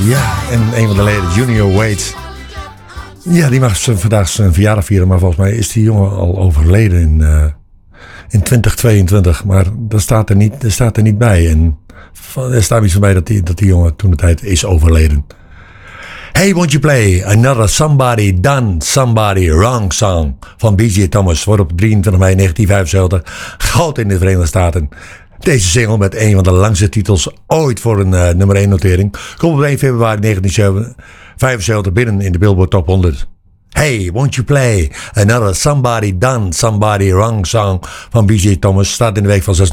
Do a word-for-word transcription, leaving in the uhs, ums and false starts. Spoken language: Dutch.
Ja, en een van de leden, Junior Wade. Ja, die mag vandaag zijn verjaardag vieren, maar volgens mij is die jongen al overleden in, uh, in twintig tweeëntwintig. Maar dat staat er niet, dat staat er niet bij. En er staat iets bij dat die, dat die jongen toen de tijd is overleden. Hey, won't you play another Somebody Done Somebody Wrong song van B J Thomas. Wordt op drieëntwintig mei negentien vijfenzeventig goud in de Verenigde Staten. Deze single met een van de langste titels ooit voor een uh, nummer één notering komt op één februari negentien vijfenzeventig binnen in de Billboard Top honderd. Hey, won't you play another Somebody Done Somebody Wrong song van B J Thomas. Staat in de week van zes